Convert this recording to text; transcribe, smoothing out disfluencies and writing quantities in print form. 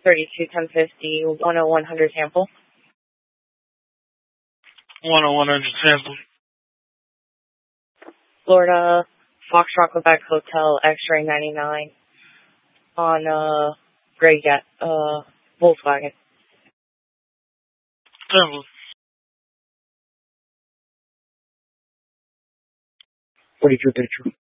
321050, 10100 sample. 10100 sample. Florida, Foxtrot Quebec Hotel, X-ray 99 on gray jet, Volkswagen. Sample. 4232.